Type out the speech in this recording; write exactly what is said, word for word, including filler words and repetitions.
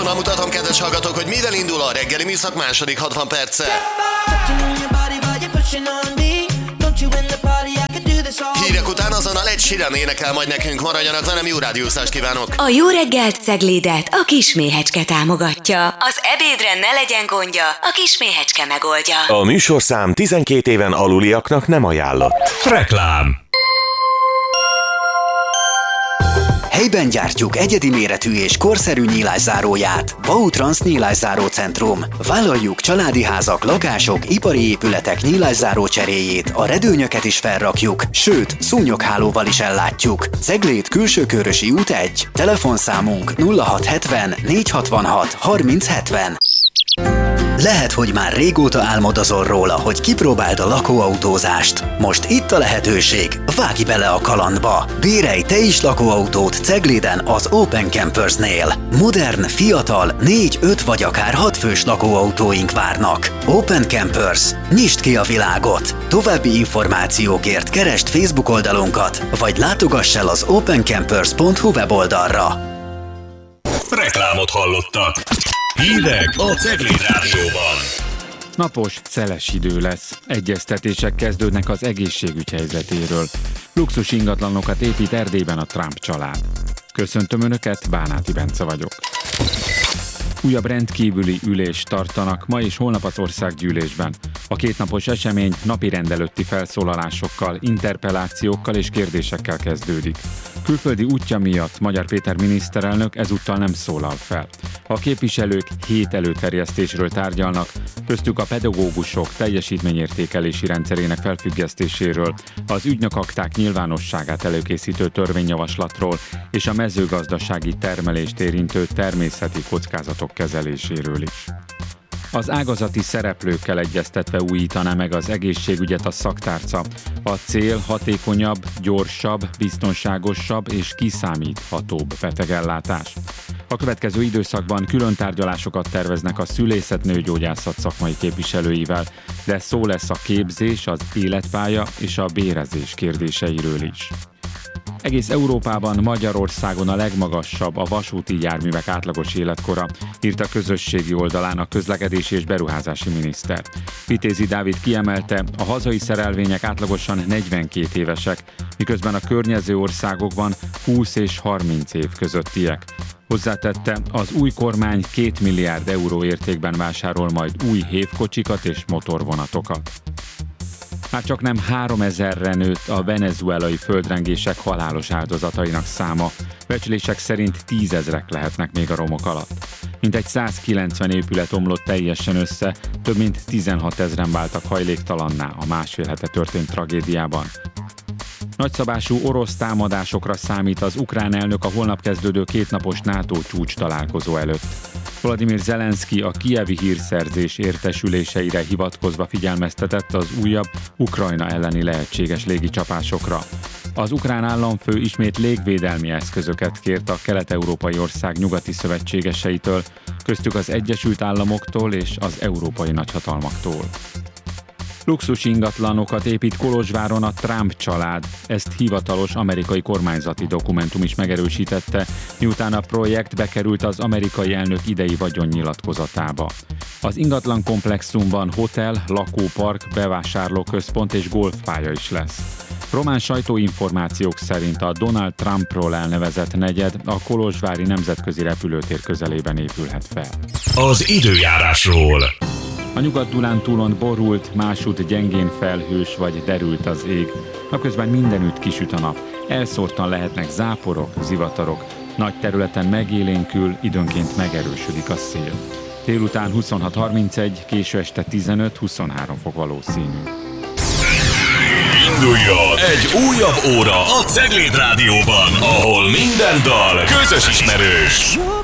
azonnal mutatom, kedves hallgatók, hogy mivel indul a reggeli műszak második hatvan perce. Hírek után azonnal Ed Sheeran énekel majd nekünk, maradjanak velem, jó rádiózást kívánok! A jó reggelt Ceglédet a Kisméhecske támogatja. Az ebédre ne legyen gondja, a Kisméhecske megoldja. A műsorszám tizenkét éven aluliaknak nem ajánlott. Reklám. Helyben gyártjuk egyedi méretű és korszerű nyílászáróját. Bautrans Nyílászáró Centrum. Vállaljuk családi házak, lakások, ipari épületek nyílászáró cseréjét, a redőnyöket is felrakjuk, sőt, szúnyoghálóval is ellátjuk. Ceglét Külsőkörösi út egy. Telefonszámunk nulla hat hetven négy hatvanhat harminc hetven. Lehet, hogy már régóta álmodozol róla, hogy kipróbáld a lakóautózást. Most itt a lehetőség, vágj bele a kalandba! Bérelj te is lakóautót Cegléden az Open Campersnél. Modern, fiatal, négy, öt vagy akár hat fős lakóautóink várnak. Open Campers. Nyisd ki a világot! További információkért keresd Facebook oldalunkat, vagy látogass el az open campers pont hu weboldalra. Reklámot hallottak. Hírek a Cegléd Rádióban. Napos, szeles idő lesz. Egyeztetések kezdődnek az egészségügy helyzetéről. Luxus ingatlanokat épít Erdélyben a Trump család. Köszöntöm Önöket, Bánáti Bence vagyok. Újabb rendkívüli ülést tartanak ma és holnap az országgyűlésben. A kétnapos esemény napirend előtti felszólalásokkal, interpellációkkal és kérdésekkel kezdődik. Külföldi útja miatt Magyar Péter miniszterelnök ezúttal nem szólal fel. A képviselők hét előterjesztésről tárgyalnak, köztük a pedagógusok teljesítményértékelési rendszerének felfüggesztéséről, az ügynökakták nyilvánosságát előkészítő törvényjavaslatról és a mezőgazdasági termelést érintő természeti kockázatok kezeléséről is. Az ágazati szereplőkkel egyeztetve újítaná meg az egészségügyet a szaktárca. A cél hatékonyabb, gyorsabb, biztonságosabb és kiszámíthatóbb betegellátás. A következő időszakban külön tárgyalásokat terveznek a szülészet-nőgyógyászat szakmai képviselőivel, de szó lesz a képzés, az életpálya és a bérezés kérdéseiről is. Egész Európában, Magyarországon a legmagasabb a vasúti járművek átlagos életkora, írt a közösségi oldalán a közlekedési és beruházási miniszter. Vitézi Dávid kiemelte, a hazai szerelvények átlagosan negyvenkét évesek, miközben a környező országokban húsz és harminc év közöttiek. Hozzátette, az új kormány két milliárd euró értékben vásárol majd új hévkocsikat és motorvonatokat. Már csak nem háromezerre nőtt a venezuelai földrengések halálos áldozatainak száma. Becslések szerint tízezrek lehetnek még a romok alatt. Mintegy százkilencven épület omlott teljesen össze, több mint tizenhatezren váltak hajléktalanná a másfél hete történt tragédiában. Nagyszabású orosz támadásokra számít az ukrán elnök a holnap kezdődő kétnapos NATO csúcs találkozó előtt. Volodymyr Zelenszky a kijevi hírszerzés értesüléseire hivatkozva figyelmeztetett az újabb Ukrajna elleni lehetséges légicsapásokra. Az ukrán államfő ismét légvédelmi eszközöket kért a kelet-európai ország nyugati szövetségeseitől, köztük az Egyesült Államoktól és az európai nagyhatalmaktól. Luxus ingatlanokat épít Kolozsváron a Trump család, ezt hivatalos amerikai kormányzati dokumentum is megerősítette, miután a projekt bekerült az amerikai elnök idei vagyonnyilatkozatába. Az ingatlan komplexumban hotel, lakópark, bevásárlóközpont és golfpálya is lesz. Román sajtóinformációk szerint a Donald Trumpról elnevezett negyed a kolozsvári nemzetközi repülőtér közelében épülhet fel. Az időjárásról. A Nyugat-Dunántúlon borult, másút gyengén felhős vagy derült az ég. Napközben mindenütt kisüt a nap. Elszórtan lehetnek záporok, zivatarok. Nagy területen megélénkül, időnként megerősödik a szél. Délután huszonhat harmincegy, késő este tizenöt-huszonhárom fok valószínű. Induljon egy újabb óra a Cegléd Rádióban, ahol minden dal közös ismerős.